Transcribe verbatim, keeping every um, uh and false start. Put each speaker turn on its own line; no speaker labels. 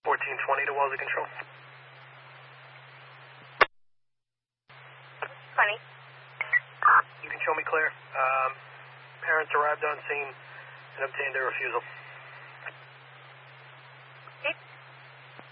fourteen twenty to Wellesley Control.
twenty.
You can show me clear. Um, parents arrived on scene and obtained a refusal.